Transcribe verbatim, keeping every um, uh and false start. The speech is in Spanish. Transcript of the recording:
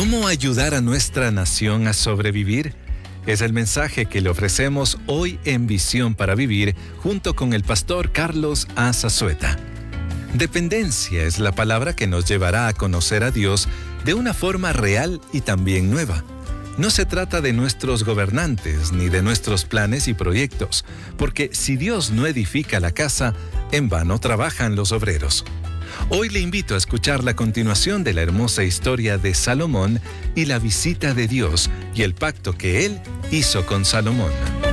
¿Cómo ayudar a nuestra nación a sobrevivir? Es el mensaje que le ofrecemos hoy en Visión para Vivir junto con el pastor Carlos Azazueta. Dependencia es la palabra que nos llevará a conocer a Dios de una forma real y también nueva. No se trata de nuestros gobernantes ni de nuestros planes y proyectos, porque si Dios no edifica la casa, en vano trabajan los obreros. Hoy le invito a escuchar la continuación de la hermosa historia de Salomón y la visita de Dios y el pacto que él hizo con Salomón.